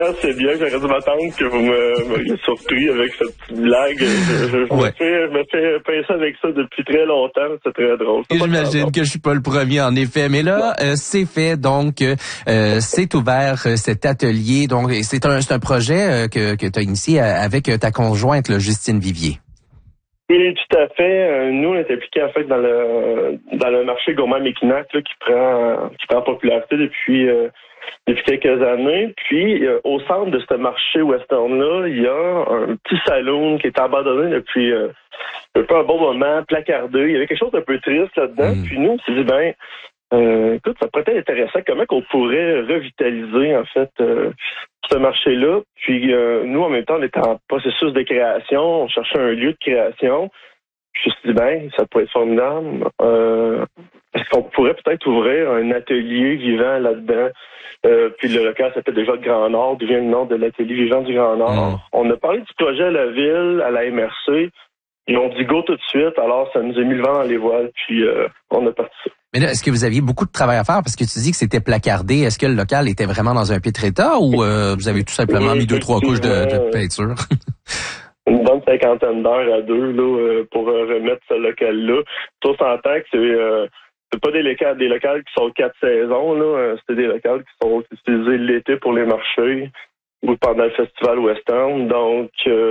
Ah, c'est bien, j'aurais dû m'attendre que vous m'ayez surpris avec cette petite blague. Je me fais pincer avec ça depuis très longtemps. C'est très drôle. Et j'imagine que je suis pas le premier, en effet. Mais là, c'est fait. Donc, c'est ouvert, cet atelier. Donc, c'est un projet que tu as initié avec ta conjointe, là, Justine Vivier. Oui, tout à fait. Nous, on est impliqués, en fait, dans le marché gourmand-Mekinac, là, qui prend popularité depuis quelques années. Puis, au centre de ce marché western-là, il y a un petit saloon qui est abandonné depuis un peu un bon moment, placardé. Il y avait quelque chose d'un peu triste là-dedans. Puis nous, on s'est dit, écoute, ça pourrait être intéressant. Comment qu'on pourrait revitaliser, en fait, ce marché-là. Puis, nous, en même temps, on était en processus de création. On cherchait un lieu de création. Je me suis dit, ça pourrait être formidable. Est-ce qu'on pourrait peut-être ouvrir un atelier vivant là-dedans? Puis le local s'appelle déjà le Grand Nord, d'où vient le nom de l'atelier vivant du Grand Nord. On a parlé du projet à la ville, à la MRC. Ils ont dit go tout de suite, alors ça nous a mis le vent dans les voiles, puis on a parti ça. Mais là, est-ce que vous aviez beaucoup de travail à faire? Parce que tu dis que c'était placardé. Est-ce que le local était vraiment dans un piètre état ou vous avez tout simplement mis 2-3 couches de peinture? Une bonne cinquantaine d'heures à deux là, pour remettre ce local-là. On s'entend que c'est pas des locales qui sont 4 saisons, là. C'est des locales qui sont utilisés l'été pour les marchés ou pendant le festival western. Donc,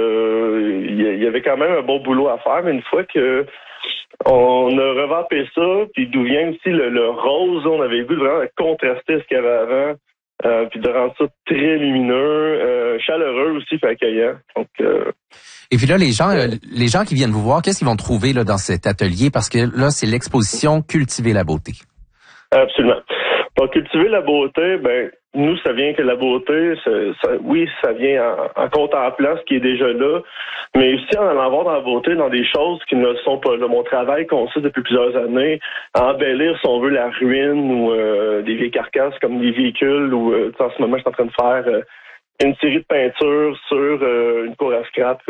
il y avait quand même un bon boulot à faire, mais une fois que on a revampé ça, puis d'où vient aussi le rose, on avait vu vraiment contraster ce qu'il y avait avant, puis de rendre ça très lumineux, chaleureux aussi, puis accueillant. Donc, et puis là, les gens qui viennent vous voir, qu'est-ce qu'ils vont trouver là dans cet atelier? Parce que là, c'est l'exposition Cultiver la beauté. Absolument. Pour cultiver la beauté, nous, ça vient que la beauté, ça vient en contemplant ce qui est déjà là, mais aussi en allant voir dans la beauté, dans des choses qui ne sont pas là. Mon travail consiste depuis plusieurs années à embellir, si on veut, la ruine ou des vieilles carcasses comme des véhicules ou en ce moment, je suis en train de faire une série de peintures sur une cour à scrap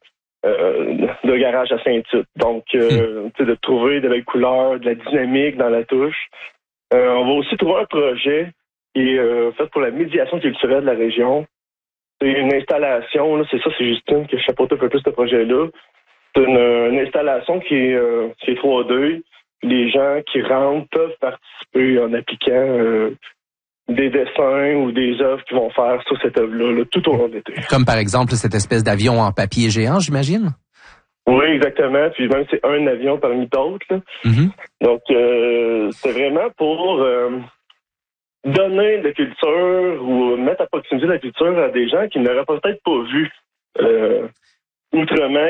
de garage à Saint-Tite. Donc, de trouver de belles couleurs, de la dynamique dans la touche. On va aussi trouver un projet qui est fait pour la médiation culturelle de la région. C'est une installation, là, c'est Justine qui chapeaute un peu plus ce projet-là. C'est une installation qui est 3D. Les gens qui rentrent peuvent participer en appliquant des dessins ou des œuvres qu'ils vont faire sur cette œuvre-là là, tout au long de l'été. Comme par exemple cette espèce d'avion en papier géant, j'imagine? Oui, exactement. Puis même c'est un avion parmi d'autres. Là. Donc c'est vraiment pour donner de la culture ou mettre à proximité de la culture à des gens qui n'auraient peut-être pas vu outrement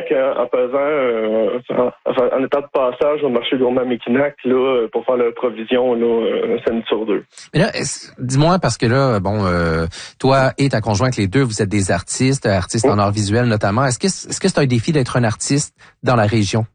en étant de passage au marché gourmand-Mekinac là pour faire leur provision là, un samedi sur deux. Mais là, dis-moi, parce que là, toi et ta conjointe, les deux, vous êtes des artistes en art visuel notamment. Est-ce que c'est un défi d'être un artiste dans la région?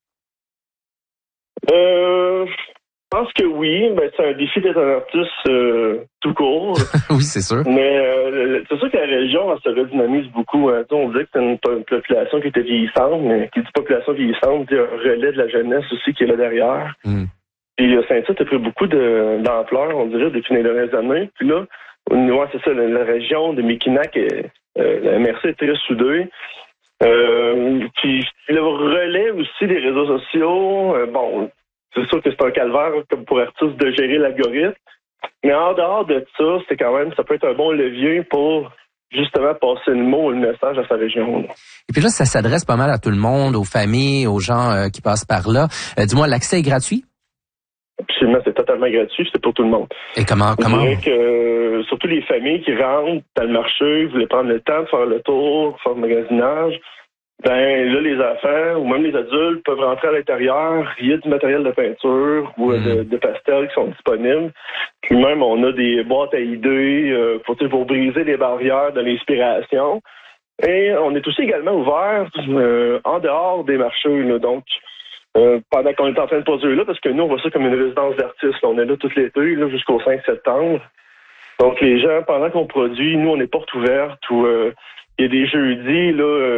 Je pense que oui, c'est un défi d'être un artiste tout court. Oui, c'est sûr. Mais c'est sûr que la région, elle se redynamise beaucoup. Hein. On disait que c'est une population qui était vieillissante, mais qui dit population vieillissante, dit un relais de la jeunesse aussi qui est là derrière. Puis Saint-Tite a pris beaucoup d'ampleur, on dirait, depuis les dernières années. Puis là, c'est ça, la région de Mekinac, la MRC est très soudée. Puis le relais aussi des réseaux sociaux, c'est sûr que c'est un calvaire comme pour artistes de gérer l'algorithme. Mais en dehors de ça, ça peut être un bon levier pour justement passer le mot ou le message à sa région. Là. Et puis là, ça s'adresse pas mal à tout le monde, aux familles, aux gens qui passent par là. Dis-moi, l'accès est gratuit? Absolument, c'est totalement gratuit, c'est pour tout le monde. Et comment? Je dirais que surtout les familles qui rentrent dans le marché, voulaient prendre le temps de faire le tour, faire le magasinage. Là, les enfants ou même les adultes peuvent rentrer à l'intérieur. Il y a du matériel de peinture ou de pastel qui sont disponibles. Puis même, on a des boîtes à idées pour briser les barrières de l'inspiration. Et on est aussi également ouvert en dehors des marchés. Là. Donc, pendant qu'on est en train de produire là, parce que nous, on voit ça comme une résidence d'artistes. On est là tout l'été là, jusqu'au 5 septembre. Donc, les gens, pendant qu'on produit, nous, on est porte ouverte ou il y a des jeudis, là,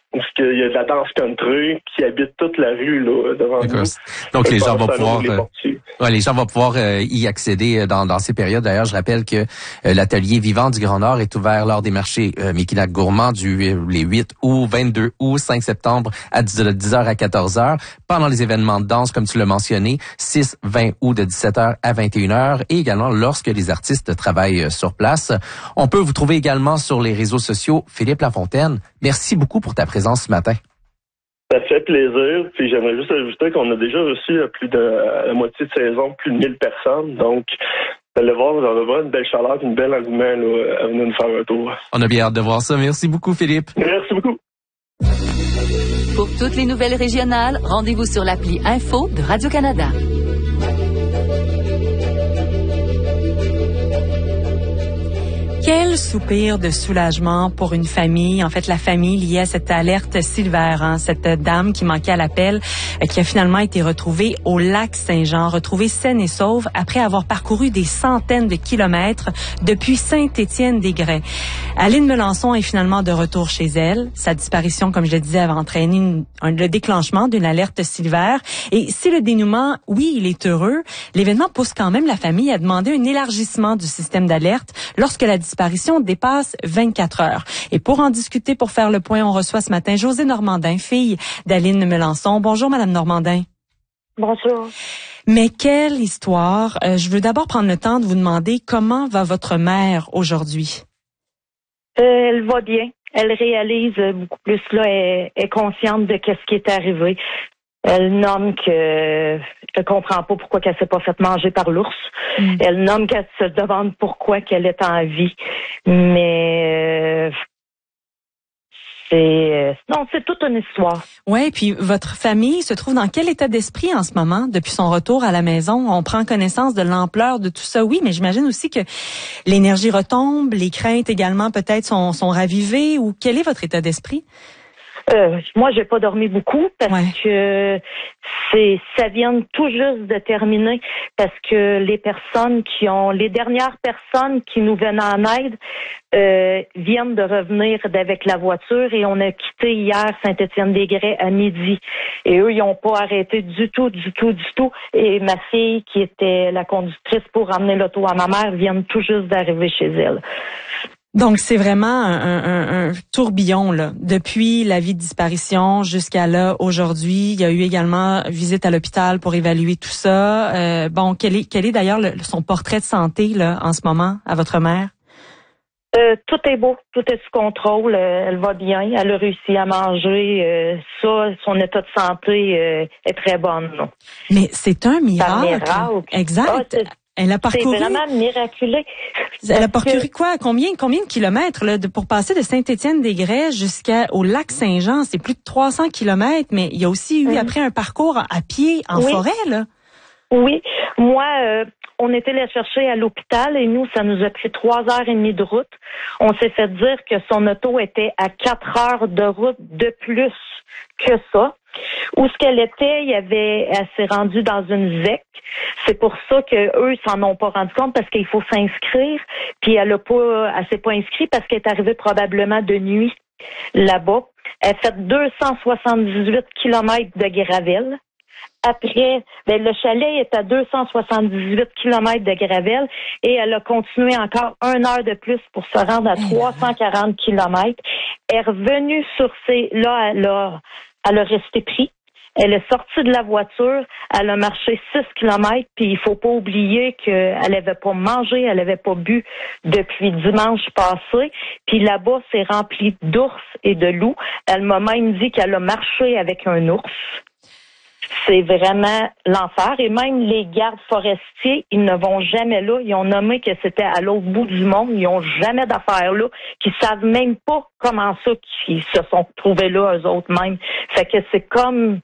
parce qu'il y a de la danse country qui habite toute la rue là devant nous. Donc les gens vont pouvoir les gens vont pouvoir y accéder dans ces périodes. D'ailleurs, je rappelle que l'atelier Vivant du Grand Nord est ouvert lors des marchés Mekinac Gourmand les 8 août, 22 août, 5 septembre à 10h à 14h. Pendant les événements de danse, comme tu l'as mentionné, 6, 20 août de 17h à 21h et également lorsque les artistes travaillent sur place. On peut vous trouver également sur les réseaux sociaux. Philippe Lafontaine, merci beaucoup pour ta présence ce matin. Ça fait plaisir. Puis j'aimerais juste ajouter qu'on a déjà reçu à plus de la moitié de saison plus de 1000 personnes. Donc, vous allez voir, vous allez voir une belle chaleur et une belle engouement là, à venir nous faire un tour. On a bien hâte de voir ça. Merci beaucoup, Philippe. Merci beaucoup. Pour toutes les nouvelles régionales, rendez-vous sur l'appli Info de Radio-Canada. Quel soupir de soulagement pour une famille, en fait la famille liée à cette alerte Silver, cette dame qui manquait à l'appel, qui a finalement été retrouvée au lac Saint-Jean, retrouvée saine et sauve après avoir parcouru des centaines de kilomètres depuis Saint-Étienne-des-Grès. Aline Melançon est finalement de retour chez elle. Sa disparition, comme je le disais, avait entraîné le déclenchement d'une alerte Silver. Et si le dénouement, oui, il est heureux, l'événement pousse quand même la famille à demander un élargissement du système d'alerte lorsque la disparition dépasse 24 heures. Et pour en discuter, pour faire le point, on reçoit ce matin Josée Normandin, fille d'Aline Melançon. Bonjour, Madame Normandin. Bonjour. Mais quelle histoire. Je veux d'abord prendre le temps de vous demander comment va votre mère aujourd'hui? Elle va bien. Elle réalise beaucoup plus, là, elle est consciente de ce qui est arrivé. Elle nomme qu'elle comprend pas pourquoi qu'elle s'est pas faite manger par l'ours. Elle nomme qu'elle se demande pourquoi qu'elle est en vie. Mais c'est toute une histoire. Ouais, puis votre famille se trouve dans quel état d'esprit en ce moment depuis son retour à la maison? On prend connaissance de l'ampleur de tout ça, oui, mais j'imagine aussi que l'énergie retombe, les craintes également peut-être sont ravivées. Ou quel est votre état d'esprit? Moi, j'ai pas dormi beaucoup parce que ça vient tout juste de terminer, parce que les dernières personnes qui nous venaient en aide viennent de revenir avec la voiture, et on a quitté hier Saint-Étienne-des-Grès à midi. Et eux, ils n'ont pas arrêté du tout. Et ma fille, qui était la conductrice pour ramener l'auto à ma mère, vient tout juste d'arriver chez elle. Donc, c'est vraiment un tourbillon, là. Depuis la vie de disparition jusqu'à là, aujourd'hui. Il y a eu également visite à l'hôpital pour évaluer tout ça. Quel est d'ailleurs son portrait de santé, là, en ce moment, à votre mère? Tout est beau, tout est sous contrôle. Elle va bien, elle a réussi à manger. Son état de santé est très bonne. Là. Mais c'est un miracle. Exact. Elle a parcouru. C'est vraiment miraculé. Elle a parcouru quoi? Combien de kilomètres là, pour passer de Saint-Étienne-des-Grès jusqu'au lac Saint-Jean? C'est plus de 300 kilomètres, mais il y a aussi eu après un parcours à pied en forêt, là. Oui. Moi, on était la chercher à l'hôpital, et nous, ça nous a pris 3h30 de route. On s'est fait dire que son auto était à 4 heures de route de plus que ça. Où ce qu'elle était, elle s'est rendue dans une ZEC. C'est pour ça que eux s'en ont pas rendu compte, parce qu'il faut s'inscrire. Puis elle s'est pas inscrite parce qu'elle est arrivée probablement de nuit là-bas. Elle a fait 278 kilomètres de gravel. Après, le chalet est à 278 kilomètres de gravel, et elle a continué encore 1 heure de plus pour se rendre à 340 kilomètres. Elle est revenue sur là, elle a resté pris. Elle est sortie de la voiture, elle a marché 6 kilomètres, puis il faut pas oublier qu'elle avait pas mangé, elle avait pas bu depuis dimanche passé. Puis là-bas, c'est rempli d'ours et de loups. Elle m'a même dit qu'elle a marché avec un ours. C'est vraiment l'enfer. Et même les gardes forestiers, ils ne vont jamais là. Ils ont nommé que c'était à l'autre bout du monde. Ils n'ont jamais d'affaires là. Qu'ils savent même pas comment ça qu'ils se sont trouvés là, eux autres mêmes. Fait que c'est comme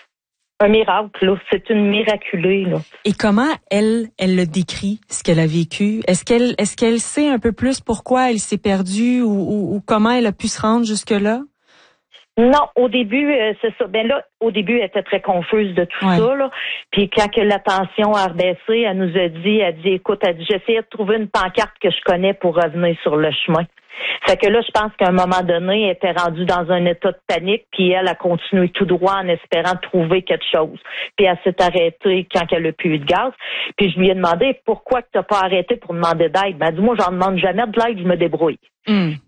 un miracle, là. C'est une miraculée, là. Et comment elle le décrit, ce qu'elle a vécu? Est-ce qu'elle sait un peu plus pourquoi elle s'est perdue ou comment elle a pu se rendre jusque-là? Non, au début, c'est ça. Ben là, au début, elle était très confuse de tout ça, là. Puis quand que la tension a rebaissé, elle nous a dit, écoute, j'essayais de trouver une pancarte que je connais pour revenir sur le chemin. Fait que là, je pense qu'à un moment donné, elle était rendue dans un état de panique, puis elle a continué tout droit en espérant trouver quelque chose. Puis elle s'est arrêtée quand elle a plus eu de gaz. Puis je lui ai demandé, pourquoi que t'as pas arrêté pour demander d'aide? Elle m'a dit, moi, j'en demande jamais de l'aide, je me débrouille.